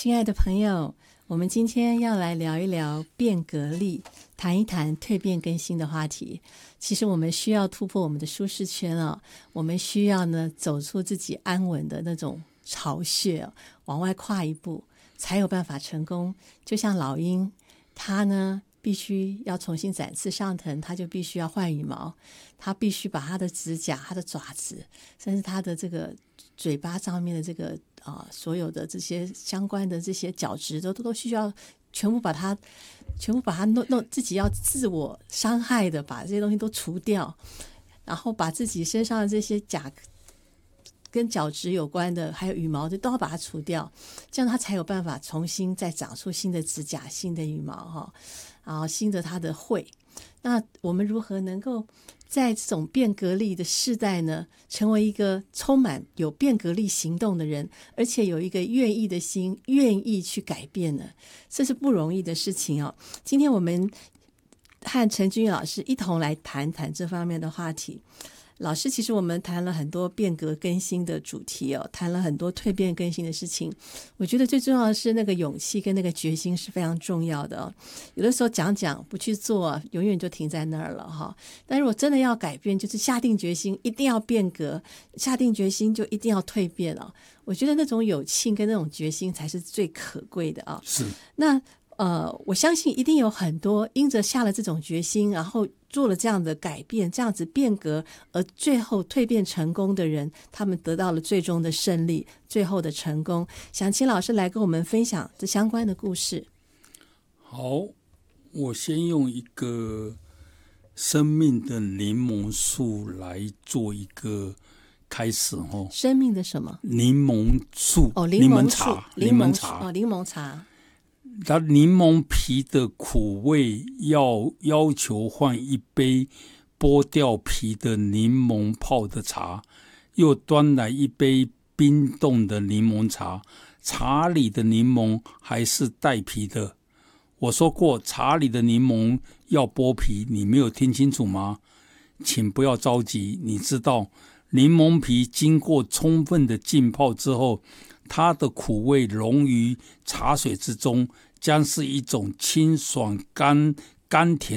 亲爱的朋友，我们今天要来聊一聊变革力，谈一谈蜕变更新的话题。其实我们需要突破我们的舒适圈我们需要呢走出自己安稳的那种巢穴往外跨一步，才有办法成功。就像老鹰，它呢必须要重新展翅上腾，它就必须要换羽毛，它必须把它的指甲、它的爪子，甚至它的这个嘴巴上面的这个所有的这些相关的这些角质都需要全部把它弄自己要自我伤害的把这些东西都除掉，然后把自己身上的这些甲跟角质有关的还有羽毛的都要把它除掉，这样它才有办法重新再长出新的指甲、新的羽毛然后新的它的喙。那我们如何能够在这种变革力的世代呢，成为一个充满有变革力行动的人，而且有一个愿意的心，愿意去改变呢？这是不容易的事情今天我们和陈君老师一同来谈谈这方面的话题。老师，其实我们谈了很多变革更新的主题谈了很多蜕变更新的事情。我觉得最重要的是那个勇气跟那个决心是非常重要的有的时候讲不去做永远就停在那儿了但如果真的要改变，就是下定决心一定要变革，下定决心就一定要蜕变我觉得那种勇气跟那种决心才是最可贵的是。 那我相信一定有很多因着下了这种决心，然后做了这样的改变，这样子变革，而最后蜕变成功的人，他们得到了最终的胜利，最后的成功。想请老师来跟我们分享这相关的故事。 好，我先用一个生命的柠檬树来做一个开始生命的什么？ 柠檬树柠檬茶。 柠檬茶。 它柠檬皮的苦味要求换一杯剥掉皮的柠檬泡的茶，又端来一杯冰冻的柠檬茶，茶里的柠檬还是带皮的。我说过茶里的柠檬要剥皮，你没有听清楚吗？请不要着急，你知道柠檬皮经过充分的浸泡之后，它的苦味溶于茶水之中，将是一种清爽甘甜